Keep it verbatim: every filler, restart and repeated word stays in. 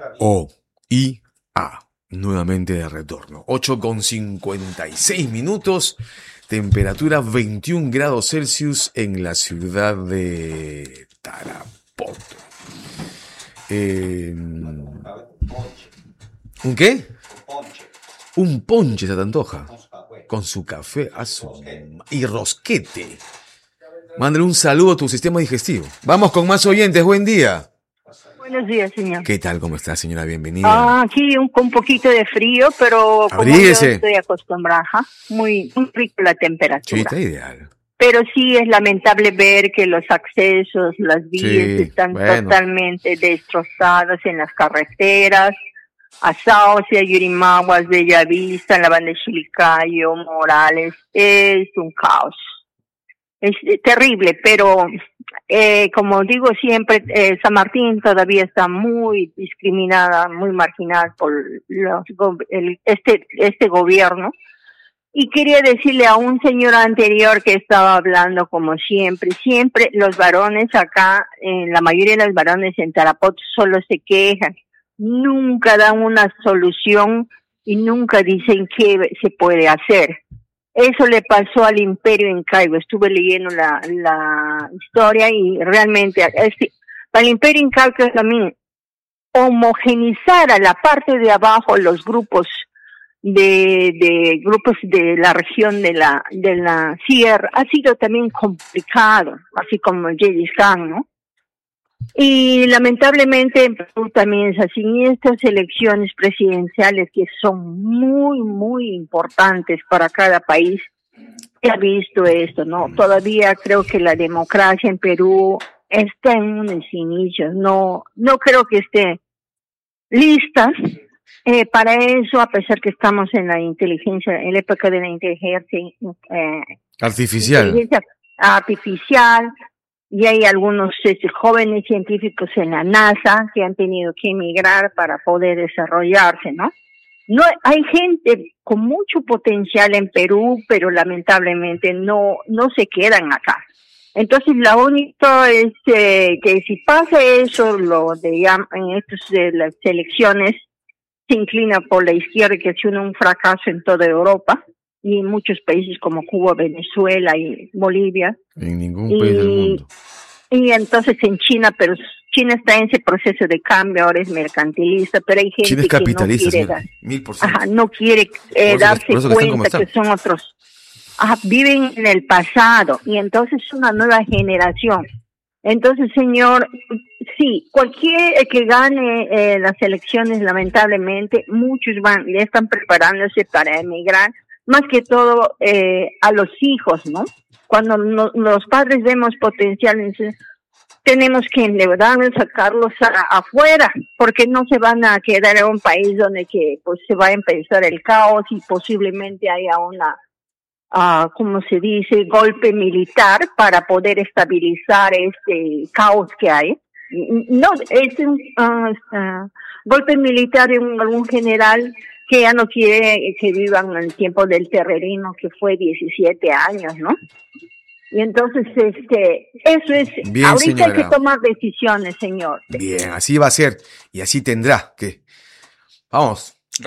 O I A. Nuevamente de retorno. ocho con cincuenta y seis minutos. Temperatura veintiún grados Celsius en la ciudad de Tarapoto. Eh, ¿Un qué? Un ponche se te antoja. Con su café a su... y rosquete. Mándale un saludo a tu sistema digestivo. Vamos con más oyentes. Buen día. Buenos días, señor. ¿Qué tal? ¿Cómo está, señora? Bienvenida. Ah, aquí un, un poquito de frío, pero como Abríguese. yo estoy acostumbrada, muy, muy rico la temperatura. Sí, está ideal. Pero sí es lamentable ver que los accesos, las vías Sí, están bueno. totalmente destrozadas en las carreteras. A Sauce, a Yurimaguas, Bellavista, en la banda de Chilicayo, Morales, es un caos. Es eh, terrible, pero eh, como digo siempre, eh, San Martín todavía está muy discriminada, muy marginada por los, go- el, este este gobierno. Y quería decirle a un señor anterior que estaba hablando como siempre, siempre los varones acá, eh, la mayoría de los varones en Tarapoto solo se quejan, nunca dan una solución y nunca dicen qué se puede hacer. Eso le pasó al Imperio Incaico. Estuve leyendo la, la historia y realmente este, para el Imperio Incaico también homogenizar a la parte de abajo los grupos de, de grupos de la región de la de la sierra ha sido también complicado, así como Gengis Khan, ¿no? Y lamentablemente en Perú también es así. Y estas elecciones presidenciales que son muy, muy importantes para cada país, se ha visto esto, ¿no? Todavía creo que la democracia en Perú está en unos inicios. No, no creo que esté listas eh, para eso, a pesar que estamos en la inteligencia, en la época de la inteligencia, eh, Artificial. inteligencia artificial. Y hay algunos este, jóvenes científicos en la NASA que han tenido que emigrar para poder desarrollarse, ¿no? No hay gente con mucho potencial en Perú, pero lamentablemente no no se quedan acá. Entonces, la única es eh, que si pasa eso, lo de en estos de las elecciones se inclina por la izquierda, que ha sido un fracaso en toda Europa y en muchos países como Cuba, Venezuela y Bolivia. En ningún Y, país del mundo. y entonces en China, pero China está en ese proceso de cambio, ahora es mercantilista, pero hay gente China es que no capitalista, quiere señora. dar, Mil por ciento. ajá, no quiere eh, Por eso que- darse por eso que están como cuenta que están. son otros, ajá, viven en el pasado y entonces es una nueva generación. Entonces, señor, sí, cualquier que gane eh, las elecciones, lamentablemente, muchos van, ya están preparándose para emigrar, más que todo eh, a los hijos, ¿no? Cuando no, los padres vemos potencial, entonces, tenemos que endeudarnos, sacarlos a, afuera, porque no se van a quedar en un país donde que pues se va a empezar el caos y posiblemente haya una, uh, ¿cómo se dice?, golpe militar para poder estabilizar este caos que hay. No, es un uh, uh, golpe militar de un, algún general que ya no quiere que vivan en el tiempo del terrorismo, que fue diecisiete años, ¿no? Y entonces, este, eso es, Bien, ahorita señora. hay que tomar decisiones, señor. Bien, así va a ser y así tendrá que. Vamos.